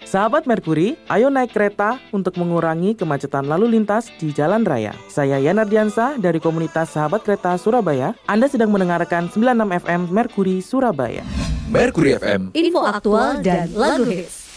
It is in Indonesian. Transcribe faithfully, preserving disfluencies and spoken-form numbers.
Sahabat Merkuri, ayo naik kereta untuk mengurangi kemacetan lalu lintas di jalan raya. Saya Yana Diansa dari komunitas Sahabat Kereta Surabaya. Anda sedang mendengarkan sembilan puluh enam F M Merkuri Surabaya. Merkuri F M, info aktual dan lagu hits.